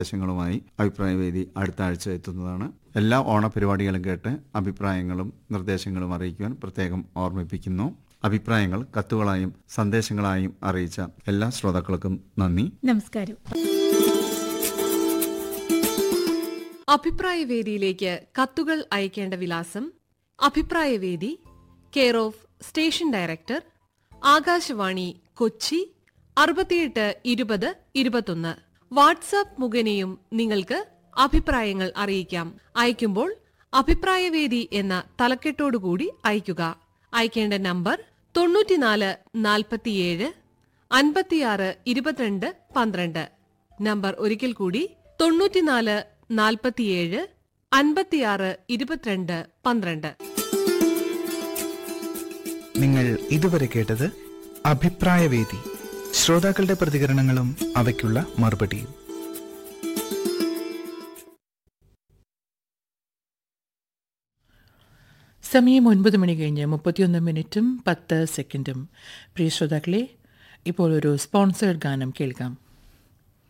നിർദ്ദേശങ്ങളുമായി അഭിപ്രായവേദി അടുത്ത ആഴ്ച എത്തുന്നതാണ്. എല്ലാ ഓണപരിപാടികളും കേട്ട് അഭിപ്രായങ്ങളും നിർദ്ദേശങ്ങളും അറിയിക്കുവാൻ പ്രത്യേകം ഓർമ്മിപ്പിക്കുന്നു. അഭിപ്രായങ്ങൾ കത്തുകളായും സന്ദേശങ്ങളായും അറിയിച്ച എല്ലാ ശ്രോതാക്കൾക്കും നന്ദി. നമസ്കാരം. അഭിപ്രായവേദിയിലേക്ക് കത്തുകൾ അയക്കേണ്ട വിലാസം: അഭിപ്രായവേദി, care of station director, Akashvani, Kochi 682021. WhatsApp മുഖേനയും നിങ്ങൾക്ക് അഭിപ്രായങ്ങൾ അറിയിക്കാം. അയക്കുമ്പോൾ അഭിപ്രായവേദി എന്ന തലക്കെട്ടോടുകൂടി അയക്കുക. അയക്കേണ്ട നമ്പർ 94 47 56 22 12. നമ്പർ ഒരിക്കൽ കൂടി 94 47 56 22 12. നിങ്ങൾ ഇതുവരെ കേട്ടത് അഭിപ്രായവേദി. ശ്രോതാക്കളുടെ പ്രതികരണങ്ങളും അവയ്ക്കുള്ള മറുപടിയും. സമയം 9:31:10 പ്രിയ ശ്രോതാക്കളെ, ഇപ്പോൾ ഒരു സ്പോൺസേഡ് ഗാനം കേൾക്കാം.